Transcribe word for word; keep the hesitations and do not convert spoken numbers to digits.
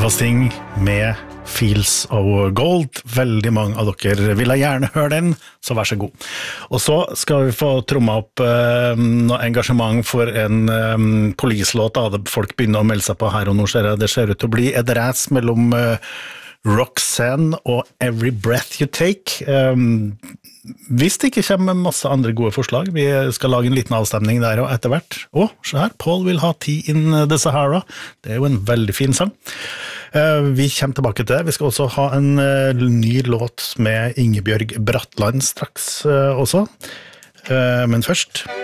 Sting med Fields of Gold. Veldig mange av dere vil gjerne høre den, så vær så god. Og så skal vi få tromma opp eh, noe engasjement for en eh, polislåt av det folk begynner å melde seg på her og nå. Ser jeg. Det ser ut til å bli et ræs mellom eh, Roxanne og Every Breath You Take. Um, hvis det ikke kommer masse andre gode forslag, vi skal lage en liten avstemning der og etter hvert. Å, se her, Paul vil ha Tea in the Sahara. Det er jo en veldig fin sang. Uh, vi kommer tilbake til det. Vi skal også ha en uh, ny låt med Ingebjørg Bratland straks uh, også. Uh, men først...